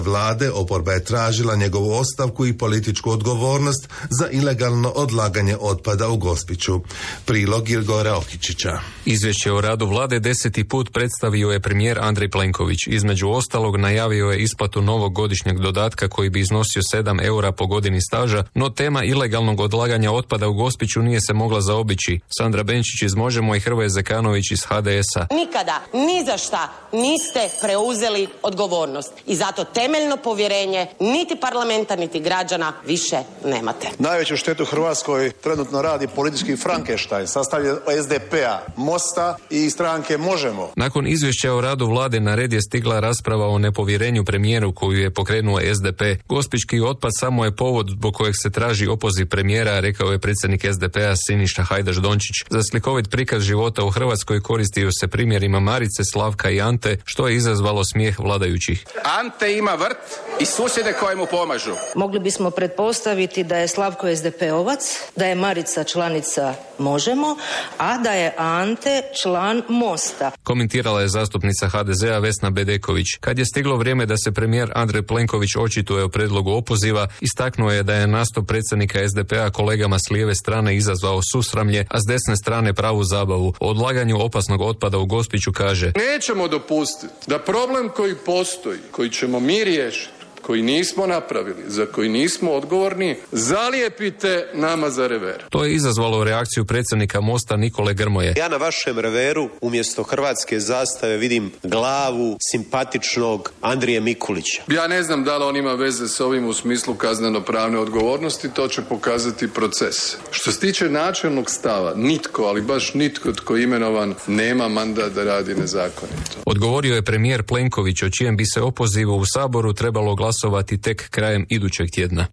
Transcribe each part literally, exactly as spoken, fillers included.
vlade oporba je tražila njegovu ostavku i političku odgovornost za ilegalno odlaganje otpada u Gospiću. Prilog Igora Okičića. Izvješće o radu vlade deseti put predstavio je premijer Andrej Plenković. Između ostalog najavio je isplatu novog godišnjeg dodatka koji bi iznosio sedam eura po godini staža, no tema ilegalnog odlaganja otpada u Gospiću nije se mogla zaobići. Sandra Benčić iz Možemo i Hrvoje Zekanović iz ha de es a. Nikada, ni za šta niste preuzeli odgovornost i zato temeljno povjerenje niti parlamenta niti građana više nemate. Najveću štetu Hrvatskoj trenutno radi politički Frankenstein, sastavljen od es de pe-a, Mosta i stranke Možemo. Nakon izvješća o radu vlade na red je stigla rasprava o nepovjerenju premijeru koju je pokrenuo es de pe. Gospićki otpad samo je povod zbog kojeg se traži opoziv premijera, rekao je predsjednik es de pe-a Siniša Hajdaš Dončić. Za slikovit prikaz života u Hrvatskoj koristio se primjerima Marice, Slavka i Ante, što je izazvalo smijeh vladajućih. Ante ima vrt i susjede koje mu pomažu. Mogli bismo pretpostaviti da je Slavko es de pe-ovac, da je Marica članica Možemo, a da je Ante član Mosta. Komentirala je zastupnica ha de ze a Vesna Bedeković. Kad je stiglo vrijeme da se premijer Andrej Plenković očituje o predlogu opoziva, istaknuo je da je nastup predsjednika es de pe-a kolegama s lijeve strane izazvao susramlje, a s desne strane pravu zabavu. O odlaganju opasnog otpada u Gospiću kaže: nećemo dopustiti da problem koji postoji, koji ćemo mi riješiti, koji nismo napravili, za koji nismo odgovorni, zalijepite nama za rever. To je izazvalo reakciju predsjednika Mosta Nikole Grmoje. Ja na vašem reveru umjesto hrvatske zastave vidim glavu simpatičnog Andrije Mikulića. Ja ne znam da li on ima veze s ovim u smislu kazneno-pravne odgovornosti, to će pokazati proces. Što se tiče načelnog stava, nitko, ali baš nitko tko je imenovan nema mandat da radi nezakonito. Odgovorio je premijer Plenković, o čijem bi se opozivu u Saboru trebalo glasovati tek krajem idućeg tjedna.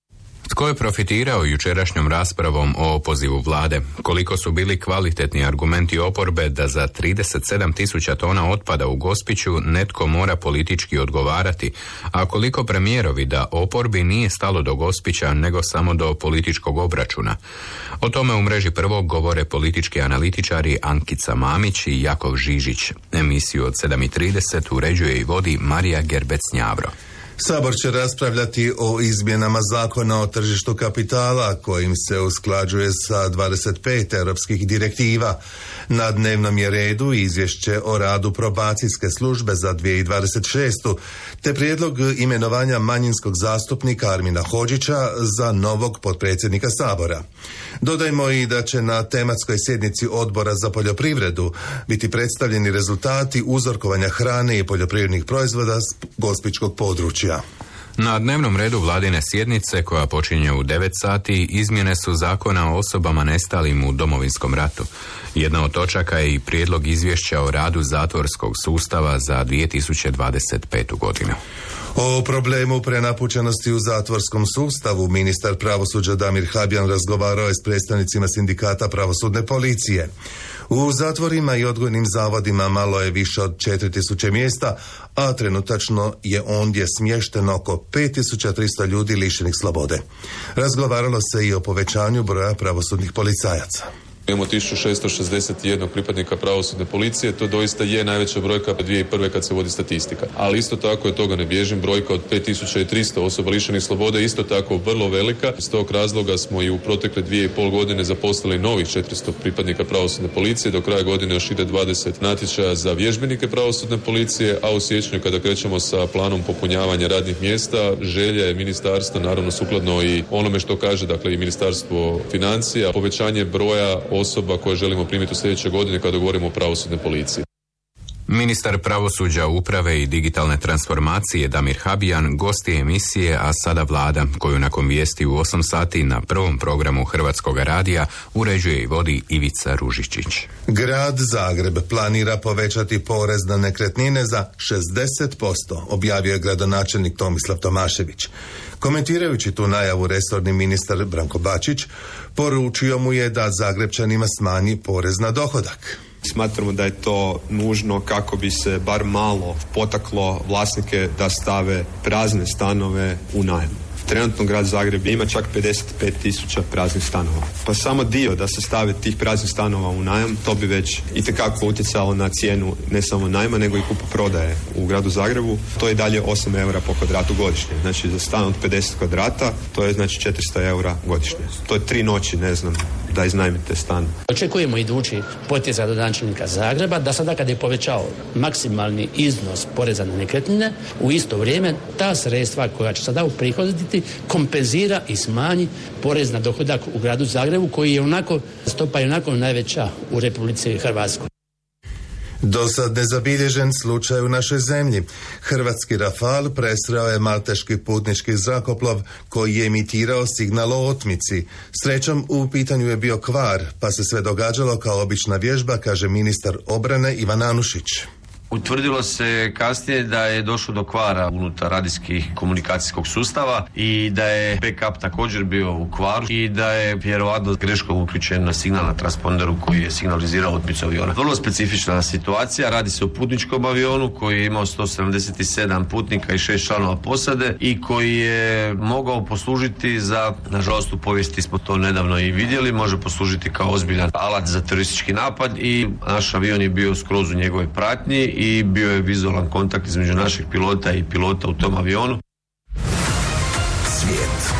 Tko je profitirao jučerašnjom raspravom o opozivu vlade? Koliko su bili kvalitetni argumenti oporbe da za trideset sedam tisuća tona otpada u Gospiću netko mora politički odgovarati, a koliko premijerovi da oporbi nije stalo do Gospića nego samo do političkog obračuna? O tome u mreži Prvog govore politički analitičari Ankica Mamić i Jakov Žižić. Emisiju od sedam i trideset uređuje i vodi Marija Gerbec-Njavro. Sabor će raspravljati o izmjenama zakona o tržištu kapitala kojim se usklađuje sa dvadeset pet europskih direktiva. Na dnevnom je redu izvješće o radu probacijske službe za dvije tisuće dvadeset šestu te prijedlog imenovanja manjinskog zastupnika Armina Hodžića za novog potpredsjednika Sabora. Dodajmo i da će na tematskoj sjednici Odbora za poljoprivredu biti predstavljeni rezultati uzorkovanja hrane i poljoprivrednih proizvoda s gospićkog područja. Na dnevnom redu vladine sjednice, koja počinje u devet sati, izmjene su zakona o osobama nestalim u Domovinskom ratu. Jedna od točaka je i prijedlog izvješća o radu zatvorskog sustava za dvije tisuće dvadeset petu godinu. O problemu prenapučenosti u zatvorskom sustavu ministar pravosuđa Damir Habijan razgovarao je s predstavnicima sindikata pravosudne policije. U zatvorima i odgojnim zavodima malo je više od četiri tisuće mjesta, a trenutačno je ondje smješteno oko pet tisuća tristo ljudi lišenih slobode. Razgovaralo se i o povećanju broja pravosudnih policajaca. Imamo tisuću šesto šezdeset jedan pripadnika pravosudne policije, to doista je najveća brojka dvije tisuće prve kad se vodi statistika. Ali isto tako, je toga ne bježim, brojka od pet tisuća tristo osoba lišenih slobode isto tako vrlo velika. Iz tog razloga smo i u protekle dvije i pol godine zaposlili novih četiristo pripadnika pravosudne policije. Do kraja godine još ide dvadeset natječaja za vježbenike pravosudne policije, a u siječnju kada krećemo sa planom popunjavanja radnih mjesta, želja je ministarstva, naravno sukladno i onome što kaže, dakle i Ministarstvo financija, povećanje broja osoba koje želimo primiti u sljedećoj godini kada govorimo o pravosudnoj policiji. Ministar pravosuđa, uprave i digitalne transformacije Damir Habijan gost je emisije A sada vlada, koju nakon vijesti u osam sati na prvom programu Hrvatskog radija uređuje i vodi Ivica Ružičić. Grad Zagreb planira povećati porez na nekretnine za šezdeset posto, objavio je gradonačelnik Tomislav Tomašević. Komentirajući tu najavu, resorni ministar Branko Bačić poručio mu je da Zagrebčanima smanji porez na dohodak. Smatramo da je to nužno kako bi se bar malo potaklo vlasnike da stave prazne stanove u najam. Trenutno grad Zagreb ima čak pedeset pet tisuća praznih stanova. Pa samo dio da se stave tih praznih stanova u najam, to bi već itekako utjecalo na cijenu ne samo najma, nego i kupoprodaje u gradu Zagrebu. To je dalje osam eura po kvadratu godišnje. Znači za stan od pedeset kvadrata to je znači četiristo eura godišnje. To je tri noći, ne znam, da iznajmite stan. Očekujemo idući potez gradonačelnika Zagreba da sada kad je povećao maksimalni iznos poreza na nekretnine, u isto vrijeme ta sredstva koja će sada uprihoditi kompenzira i smanji porez na dohodak u gradu Zagrebu koji je onako, stopa je onako najveća u Republici Hrvatskoj. Do sad nezabilježen slučaj u našoj zemlji. Hrvatski Rafal presreo je malteški putnički zrakoplov koji je emitirao signal o otmici. Srećom u pitanju je bio kvar, pa se sve događalo kao obična vježba, kaže ministar obrane Ivan Anušić. Utvrdilo se kasnije da je došlo do kvara unutar radijskih komunikacijskog sustava i da je backup također bio u kvaru i da je vjerovatno greškom uključen na signal na transponderu koji je signalizirao otmicu aviona. Vrlo specifična situacija, radi se o putničkom avionu koji je imao sto sedamdeset sedam putnika i šest članova posade i koji je mogao poslužiti za, nažalost u povijesti smo to nedavno i vidjeli, može poslužiti kao ozbiljan alat za teroristički napad i naš avion je bio skroz u njegovoj pratnji i bio je vizualan kontakt između naših pilota i pilota u tom avionu. Svijet.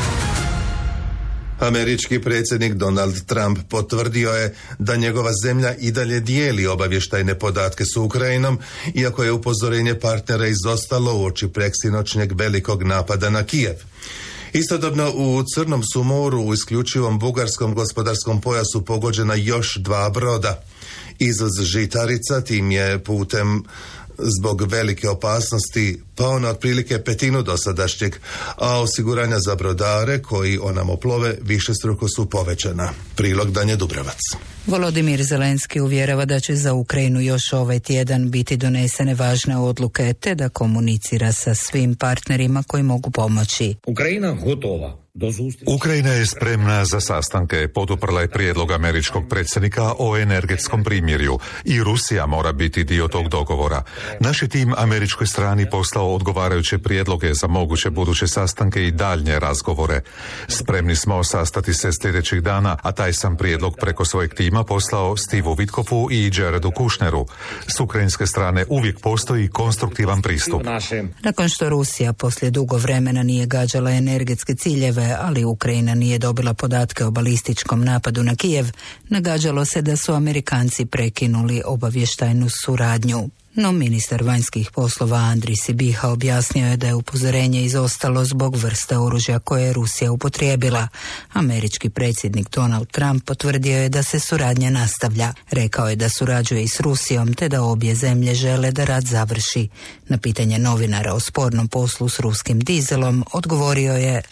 Američki predsjednik Donald Trump potvrdio je da njegova zemlja i dalje dijeli obavještajne podatke s Ukrajinom, iako je upozorenje partnera izostalo uoči preksinoćnjeg velikog napada na Kijev. Istodobno u Crnom su moru u isključivom bugarskom gospodarskom pojasu pogođena još dva broda. Izvoz žitarica tim je putem zbog velike opasnosti pao na otprilike petinu dosadašnjeg, a osiguranja za brodare koji onamo plove višestruko su povećana. Prilog Danje Dubravac. Volodimir Zelenski uvjerava da će za Ukrajinu još ovaj tjedan biti donesene važne odluke te da komunicira sa svim partnerima koji mogu pomoći. Ukrajina gotova. Ukrajina je spremna za sastanke, poduprla je prijedlog američkog predsjednika o energetskom primirju i Rusija mora biti dio tog dogovora. Naš je tim američkoj strani poslao odgovarajuće prijedloge za moguće buduće sastanke i daljnje razgovore. Spremni smo sastati se sljedećih dana, a taj sam prijedlog preko svojeg tima poslao Steveu Witkofu i Jaredu Kushneru. S ukrajinske strane uvijek postoji konstruktivan pristup. Nakon što Rusija poslije dugo vremena nije gađala energetske ciljeve, ali Ukrajina nije dobila podatke o balističkom napadu na Kijev, nagađalo se da su Amerikanci prekinuli obavještajnu suradnju. No ministar vanjskih poslova Andrij Sibiha objasnio je da je upozorenje izostalo zbog vrste oružja koje je Rusija upotrijebila. Američki predsjednik Donald Trump potvrdio je da se suradnja nastavlja. Rekao je da surađuje i s Rusijom te da obje zemlje žele da rat završi. Na pitanje novinara o spornom poslu s ruskim dizelom odgovorio je: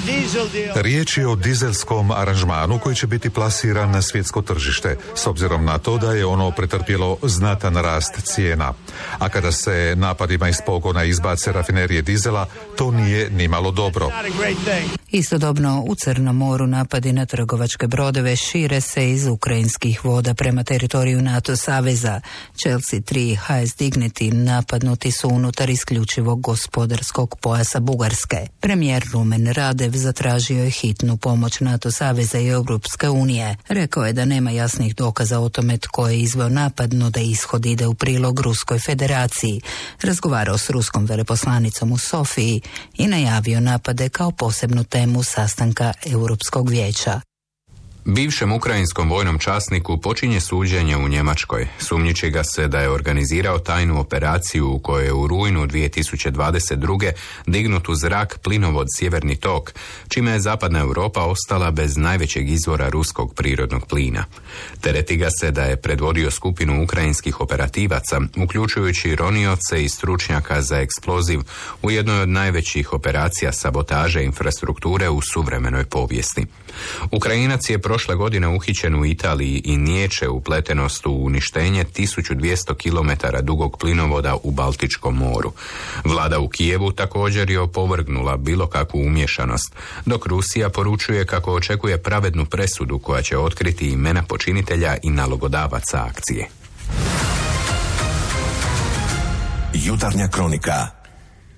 riječ je o dizelskom aranžmanu koji će biti plasiran na svjetsko tržište, s obzirom na to da je ono pretrpjelo znatan rast cijena. A kada se napadima iz pogona izbace rafinerije dizela, to nije nimalo dobro. Istodobno u Crnom moru napadi na trgovačke brodove šire se iz ukrajinskih voda prema teritoriju NATO saveza. Chelsea tri i H S Dignity napadnuti su unutar isključivog gospodarskog pojasa Bugarske. Premijer Rumen Radev zatražio je hitnu pomoć NATO saveza i Europske unije. Rekao je da nema jasnih dokaza o tome tko je izveo napad, no da ishod ide u prilog Ruskoj federaciji. Razgovarao s ruskom veleposlanicom u Sofiji i najavio napade kao posebnu temu sastanka Europskog vijeća. Bivšem ukrajinskom vojnom časniku počinje suđenje u Njemačkoj. Sumnjiči ga se da je organizirao tajnu operaciju u kojoj je u rujnu dvije tisuće dvadeset druge dignut u zrak plinovod Sjeverni tok, čime je zapadna Europa ostala bez najvećeg izvora ruskog prirodnog plina. Tereti ga se da je predvodio skupinu ukrajinskih operativaca, uključujući ronioce i stručnjaka za eksploziv u jednoj od najvećih operacija sabotaže infrastrukture u suvremenoj povijesti. Ukrajinac je prošle godine uhićen u Italiji i niječe upletenost u uništenje tisuću dvjesto kilometara dugog plinovoda u Baltičkom moru. Vlada u Kijevu također je opovrgnula bilo kakvu umješanost, dok Rusija poručuje kako očekuje pravednu presudu koja će otkriti imena počinitelja i nalogodavaca akcije. Jutarnja kronika.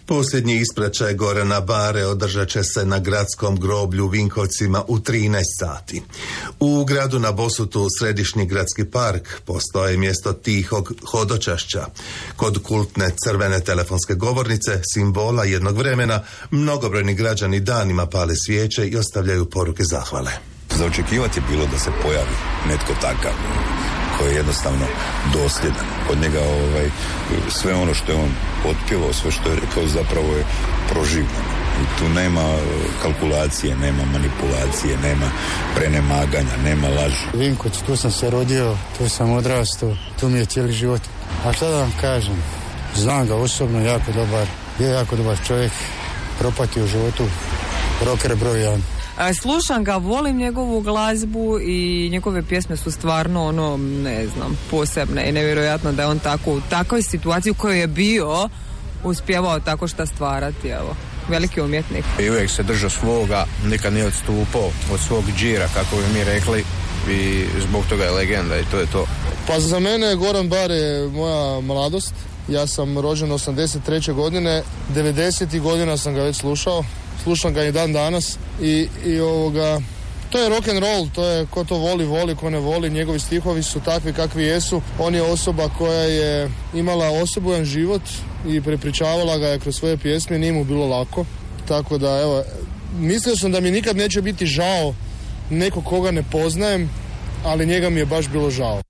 Posljednji ispraćaj Gorana Bare održat će se na gradskom groblju u Vinkovcima u trinaest sati. U gradu na Bosutu središnji gradski park postoje mjesto tihog hodočašća. Kod kultne crvene telefonske govornice, simbola jednog vremena, mnogobrojni građani danima pale svijeće i ostavljaju poruke zahvale. Za očekivati je bilo da se pojavi netko takav koji je jednostavno dosljedan. Od njega ovaj, sve ono što je on otpjevao, sve što je rekao zapravo je proživljeno. I tu nema kalkulacije, nema manipulacije, nema prenemaganja, nema laži. Vinkovac, tu sam se rodio, tu sam odrastao, tu mi je cijeli život. A šta da vam kažem? Znam ga osobno, jako dobar, je jako dobar čovjek, propatio u životu, rocker broj jedan. Slušam ga, volim njegovu glazbu i njegove pjesme su stvarno ono, ne znam, posebne i nevjerojatno da je on tako u takvoj situaciji u kojoj je bio uspjevao tako šta stvarati, evo. Veliki umjetnik. I uvijek se držao svoga, nikad nije odstupao od svog džira, kako bi mi rekli, i zbog toga je legenda i to je to. Pa za mene Goran Bar je moja mladost. Ja sam rođen osamdeset treće godine, devedesetih godina sam ga već slušao. Slušam ga i dan danas i, i ovoga, to je rock and roll, to je ko to voli, voli, ko ne voli, njegovi stihovi su takvi kakvi jesu. On je osoba koja je imala osobojan život i prepričavala ga je kroz svoje pjesme, nije mu bilo lako. Tako da, evo, mislio sam da mi nikad neće biti žao nekog koga ne poznajem, ali njega mi je baš bilo žao.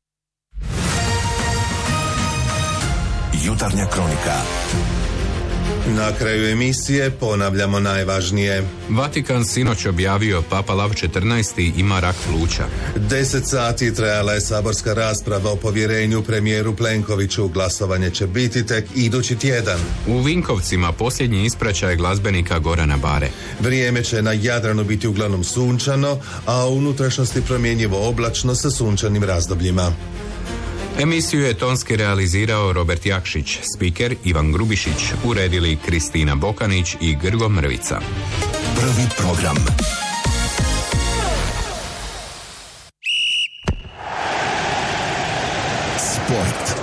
Jutarnja kronika. Na kraju emisije ponavljamo najvažnije. Vatikan sinoć objavio Papa Lav četrnaesti ima rak pluća. Deset sati trajala je saborska rasprava o povjerenju premijeru Plenkoviću. Glasovanje će biti tek idući tjedan. U Vinkovcima posljednji ispraćaj glazbenika Gorana Bare. Vrijeme će na Jadranu biti uglavnom sunčano, a u unutrašnjosti promjenjivo oblačno sa sunčanim razdobljima. Emisiju je tonski realizirao Robert Jakšić, spiker Ivan Grubišić, uredili Kristina Bokanić i Grgo Mrvica. Prvi program. Sport.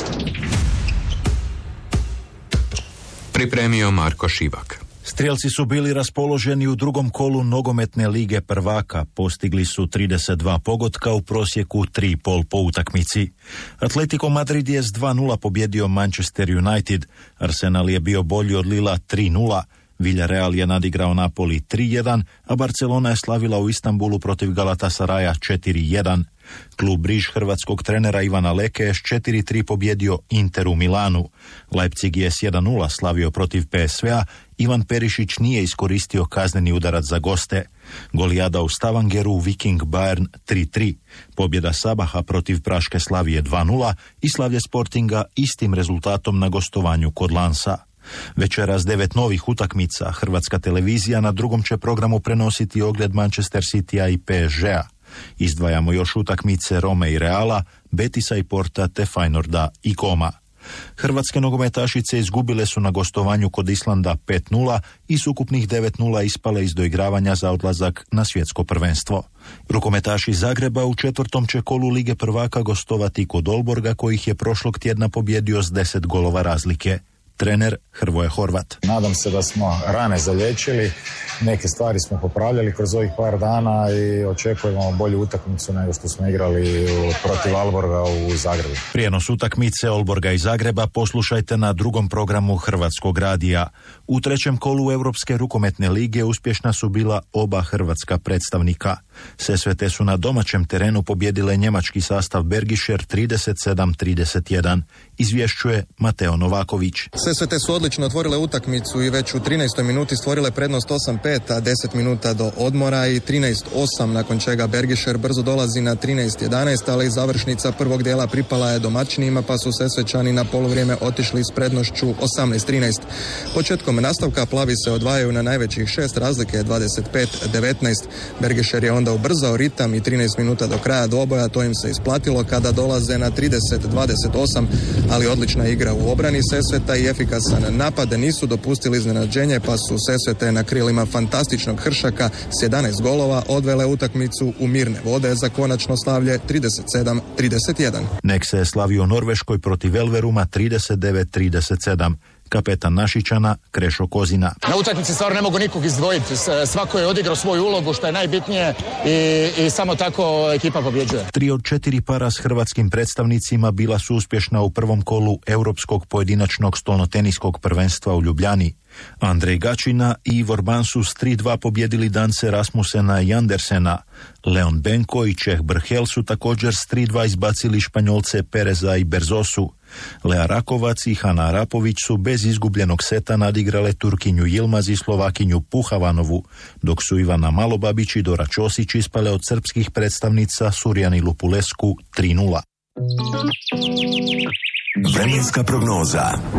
Pripremio Marko Šivak. Strijelci su bili raspoloženi u drugom kolu nogometne lige prvaka, postigli su trideset dva pogotka u prosjeku tri i pol po utakmici. Atletico Madrid je s dva nula pobjedio Manchester United, Arsenal je bio bolji od Lila tri nula, Villarreal je nadigrao Napoli tri jedan, a Barcelona je slavila u Istanbulu protiv Galatasaraja četiri jedan. Klub Riž hrvatskog trenera Ivana Leke je s četiri tri pobjedio Inter u Milanu. Leipzig je s jedan nula slavio protiv P S V-a, Ivan Perišić nije iskoristio kazneni udarac za goste. Golijada u Stavangeru, Viking Bayern tri tri. Pobjeda Sabaha protiv Praške Slavije dva nula i slavlje Sportinga istim rezultatom na gostovanju kod Lansa. Večeras devet novih utakmica. Hrvatska televizija na drugom će programu prenositi ogled Manchester Citya i P S G-a. Izdvajamo još utakmice Rome i Reala, Betisa i Porta te Feynorda i Koma. Hrvatske nogometašice izgubile su na gostovanju kod Islanda pet nula i s ukupnih devet nula ispale iz doigravanja za odlazak na svjetsko prvenstvo. Rukometaši Zagreba u četvrtom će kolu Lige prvaka gostovati kod Olborga, kojih je prošlog tjedna pobjedio s deset golova razlike. Trener Hrvoje Horvat. Nadam se da smo rane zaliječili, neke stvari smo popravljali kroz ovih par dana i očekujemo bolju utakmicu nego što smo igrali protiv Olborga u Zagrebu. Prijenos utakmice Olborga i Zagreba poslušajte na drugom programu Hrvatskog radija. U trećem kolu Europske rukometne lige uspješna su bila oba hrvatska predstavnika. Sesvete su na domaćem terenu pobjedile njemački sastav Bergischer trideset sedam trideset jedan. Izvješćuje Mateo Novaković. Sesvete su odlično otvorile utakmicu i već u trinaestoj minuti stvorile prednost osam pet, a deset minuta do odmora i trinaest osam, nakon čega Bergischer brzo dolazi na trinaest jedanaest, ali završnica prvog dijela pripala je domaćinima, pa su Sesvećani na poluvrijeme otišli s prednošću osamnaest trinaest. Početkom nastavka plavi se odvajaju na najvećih šest, razlike je dvadeset pet devetnaest. Bergischer je onda ubrzao ritam i trinaest minuta do kraja dvoboja, to im se isplatilo kada dolaze na trideset dvadeset osam, ali odlična igra u obrani Sesveta i efikasan napad nisu dopustili iznenađenje, pa su Sesvete na krilima fantastičnog Hršaka s jedanaest golova odvele utakmicu u mirne vode za konačno slavlje trideset sedam trideset jedan. Nek se je slavio Norveškoj protiv Elveruma trideset devet trideset sedam. Kapetan Našičana Krešo Kozina. Na utakmici stvarno ne mogu nikog izdvojiti. Svako je odigrao svoju ulogu što je najbitnije i, i samo tako ekipa pobjeđuje. Tri od četiri para s hrvatskim predstavnicima bila su uspješna u prvom kolu Europskog pojedinačnog stolnoteniskog prvenstva u Ljubljani. Andrej Gačina i Ivor Ban su s tri dva pobjedili Dance Rasmusena i Andersena. Leon Benko i Čeh Brhel su također s tri dva izbacili Španjolce Pereza i Berzosu. Lea Rakovac i Hana Arapović su bez izgubljenog seta nadigrale Turkinju Yilmaz i Slovakinju Puhavanovu, dok su Ivana Malobabić i Dora Ćosić ispale od srpskih predstavnica Surjani Lupulesku tri nula. Vremenska prognoza.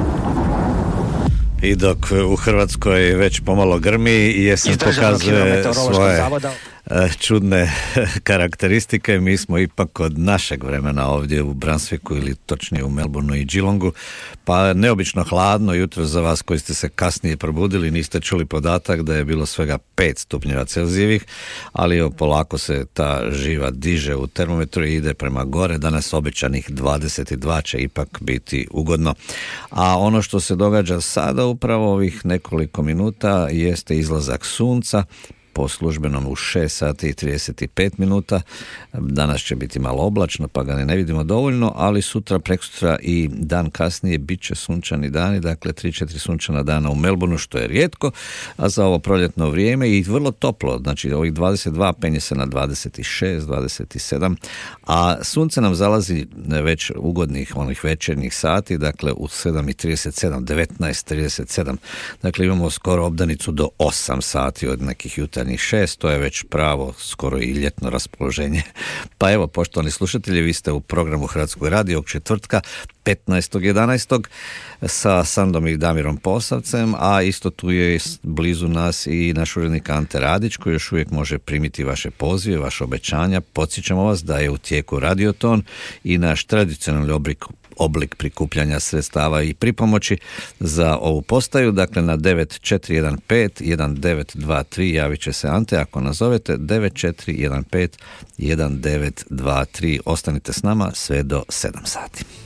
I dok u Hrvatskoj već pomalo grmi, jesen pokazuje svoje čudne karakteristike. Mi smo ipak od našeg vremena ovdje u Brunswicku ili točnije u Melbourneu i Geelongu, pa neobično hladno jutro za vas koji ste se kasnije probudili, niste čuli podatak da je bilo svega pet stupnjeva Celzijevih, ali jo, polako se ta živa diže u termometru i ide prema gore. Danas obećanih dvadeset dva će ipak biti ugodno. A ono što se događa sada upravo ovih nekoliko minuta jeste izlazak sunca, po službenom u šest sati i trideset pet minuta. Danas će biti malo oblačno, pa ga ne, ne vidimo dovoljno, ali sutra, preksutra i dan kasnije bit će sunčani dani, dakle tri četiri sunčana dana u Melbourneu, što je rijetko, a za ovo proljetno vrijeme i vrlo toplo, znači ovih dvadeset dva penje se na dvadeset šest, dvadeset sedam, a sunce nam zalazi već ugodnih onih večernjih sati, dakle u sedam i trideset sedam, devetnaest trideset sedam, dakle imamo skoro obdanicu do osam sati od nekih jutarnjih šest, to je već pravo, skoro i ljetno raspoloženje. Pa evo, poštovani slušatelji, vi ste u programu Hrvatskog radija ovog četvrtka petnaestog jedanaestog sa Sandom i Damirom Posavcem, a isto tu je blizu nas i naš urednik Ante Radić, koji još uvijek može primiti vaše pozive, vaše obećanja. Podsjećamo vas da je u tijeku radioton i naš tradicionalni oblik oblik prikupljanja sredstava i pripomoći za ovu postaju, dakle na devet četiri jedan pet jedan devet dva tri javit će se Ante ako nazovete devet četiri jedan pet jedan devet dva tri. Ostanite s nama sve do sedam sati.